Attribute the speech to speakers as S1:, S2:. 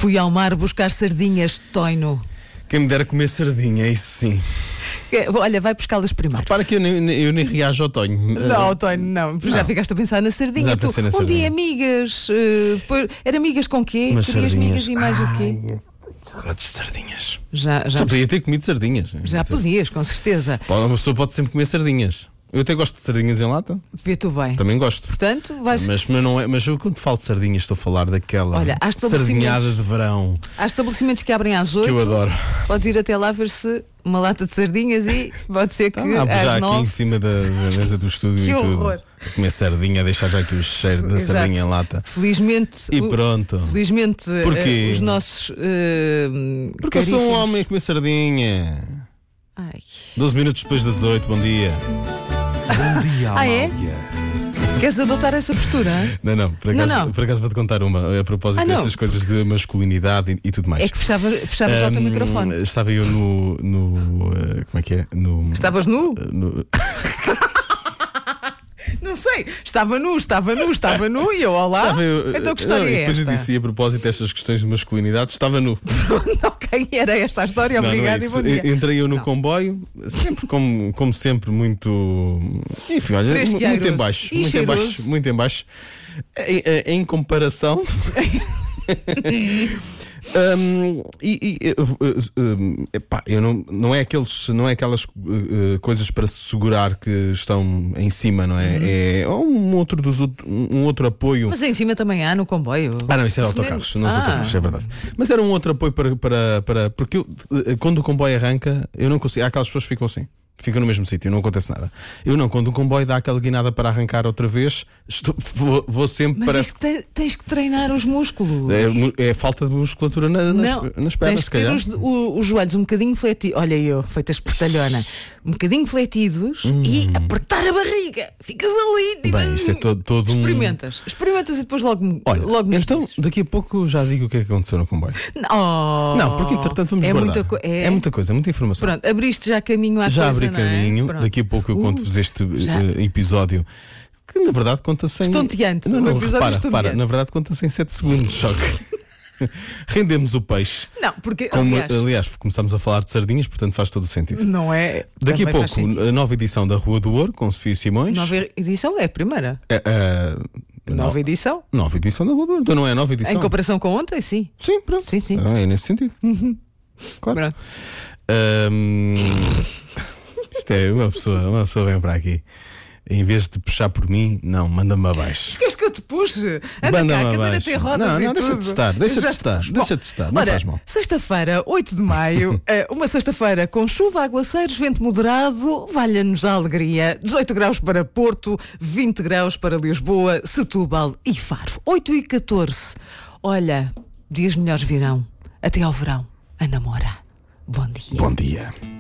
S1: Fui ao mar buscar sardinhas, Toino.
S2: Quem me dera comer sardinha, isso sim.
S1: Olha, vai pescá-las primeiro.
S2: Para que eu nem reajo ao Toino.
S1: Não, Toino, não. Já ficaste a pensar na sardinha.
S2: Já pensei na
S1: Um
S2: sardinha.
S1: dia amigas. Era amigas com quê?
S2: Umas
S1: Querias
S2: sardinhas.
S1: amigas e mais o quê?
S2: Saudades de sardinhas.
S1: Já
S2: podia ter comido sardinhas.
S1: já podias, com certeza.
S2: Uma pessoa pode sempre comer sardinhas. Eu até gosto de sardinhas em lata.
S1: Vê tu bem.
S2: Também gosto.
S1: Portanto, vais.
S2: Mas eu, quando falo de sardinhas, estou a falar daquela
S1: Olha, há
S2: sardinhada de verão
S1: Há estabelecimentos que abrem às 8.
S2: que eu adoro.
S1: Podes ir até lá ver se uma lata de sardinhas e pode ser que
S2: Já
S1: às
S2: aqui
S1: 9.
S2: em cima da mesa do estúdio
S1: Que
S2: e tudo.
S1: horror.
S2: Comer sardinha, deixar já aqui o cheiro da
S1: Exato.
S2: sardinha em lata.
S1: Felizmente.
S2: E pronto.
S1: Felizmente,
S2: Porquê?
S1: os nossos.
S2: Porque eu sou um
S1: caríssimos-
S2: homem a comer sardinha.
S1: Ai.
S2: 12 minutos depois das 8, bom dia.
S3: Bom dia,
S1: Ah, é?
S3: Amália.
S1: Queres adotar essa postura?
S2: Não, por acaso,
S1: Não.
S2: Por acaso vou-te contar uma a propósito
S1: Não.
S2: dessas coisas de masculinidade e tudo mais.
S1: É que fechavas já o teu microfone.
S2: Estava eu no como é que é?
S1: Estavas nu?
S2: no-
S1: Não sei. Estava nu e eu, olá.
S2: estava eu-
S1: Então que história
S2: não, e
S1: é
S2: depois
S1: esta?
S2: eu disse, e a propósito destas questões de masculinidade, estava nu.
S1: Ok, era esta a história.
S2: Não, não é
S1: Obrigado e
S2: isso.
S1: bom dia.
S2: Entrei eu no comboio, sempre como sempre, muito. Enfim, olha,
S1: Fresco e
S2: muito
S1: airoso.
S2: em baixo.
S1: E
S2: Muito em
S1: cheiroso.
S2: baixo, muito em baixo. Em comparação. Epá, eu não é aquelas coisas para se segurar que estão em cima, não é? É um outro apoio.
S1: Mas em cima também há no comboio.
S2: Não, isso é
S1: Isso
S2: autocarros,
S1: nem-
S2: não são autocarros, é verdade. Mas era um outro apoio para porque quando o comboio arranca, eu não consigo. Há aquelas pessoas que ficam assim. Ficam no mesmo sítio, não acontece nada. Eu não, quando o comboio dá aquela guinada para arrancar outra vez, vou sempre
S1: Mas
S2: para.
S1: isto tens que treinar os músculos.
S2: É falta de musculatura
S1: Não,
S2: nas pernas,
S1: tens
S2: se
S1: que ter
S2: calhar.
S1: os joelhos um bocadinho fletidos. Olha eu, feita espertalhona. Um bocadinho fletidos e apertar a barriga. Ficas ali. Tipo,
S2: Bem, isto é todo um.
S1: Experimentas e depois logo
S2: Olha,
S1: me
S2: então
S1: dizes.
S2: daqui a pouco já digo o que é que aconteceu no comboio.
S1: Oh,
S2: Não, porque entretanto vamos
S1: é
S2: guardar.
S1: é
S2: muita coisa, é muita informação.
S1: Pronto, abriste já caminho à
S2: Já
S1: coisa,
S2: abri
S1: não é?
S2: caminho,
S1: Pronto.
S2: daqui a pouco eu conto-vos este
S1: já.
S2: episódio que na verdade conta sem.
S1: Estonteante,
S2: Não,
S1: um
S2: não,
S1: episódio
S2: repara,
S1: estonteante.
S2: na verdade conta sem 7 segundos só que. Rendemos o peixe.
S1: Não, porque
S2: Como,
S1: aliás,
S2: aliás, começámos a falar de sardinhas, portanto faz todo o sentido.
S1: não é.
S2: Daqui a
S1: também faz
S2: pouco,
S1: sentido.
S2: a nova edição da Rua do Ouro, com Sofia Simões.
S1: Nova edição é a primeira.
S2: Nova
S1: Edição.
S2: Nova edição da Rua do Ouro. Então não é a nova edição?
S1: Em comparação com ontem, sim.
S2: Sim, pronto.
S1: Sim.
S2: É nesse sentido. Claro.
S1: Pronto.
S2: Isto é, uma pessoa vem para aqui. Em vez de puxar por mim, não, manda-me abaixo.
S1: Queres que eu te puxe? Anda cá,
S2: Manda-me
S1: a cadeira
S2: abaixo.
S1: tem rodas
S2: Não,
S1: e
S2: deixa
S1: tudo.
S2: de estar, deixa
S1: Eu
S2: de
S1: já
S2: estar,
S1: te puxo.
S2: deixa
S1: Bom,
S2: de estar, não
S1: ora,
S2: faz mal.
S1: Sexta-feira, 8 de maio, uma sexta-feira com chuva, aguaceiros, vento moderado, valha-nos a alegria. 18 graus para Porto, 20 graus para Lisboa, Setúbal e Faro. 8h14. Olha, dias melhores virão. Até ao verão. A namora. Bom dia.
S2: Bom dia.